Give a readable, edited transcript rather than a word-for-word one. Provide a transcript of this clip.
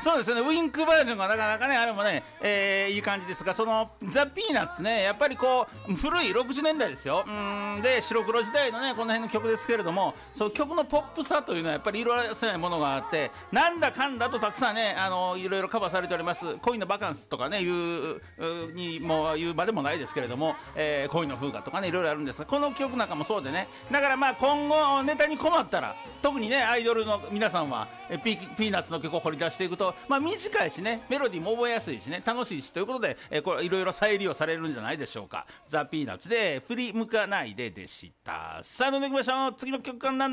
そうですね、ウインクバージョンがなかなかねあれもね、いい感じですが、そのザ・ピーナッツね、やっぱりこう古い60年代ですよ。で白黒時代のねこの辺の曲ですけれども、その曲のポップさというのはやっぱり色あせないものがあって、なんだかんだとたくさんねいろいろカバーされております。恋のバカンスとかねいう場でもないですけれども、恋の風雅とかねいろいろあるんですが、この曲なんかもそうでね、だからまあ今後ネタに困ったら、特にねアイドルの皆さんはピーナッツの曲を掘り出していくと、まあ短いしねメロディーも覚えやすいしね楽しいしということで、これいろいろ再利用されるんじゃないでしょうか。ザ・ピーナッツで振り向かないででした。さあ飲んでいきましょう。次の曲からなんだ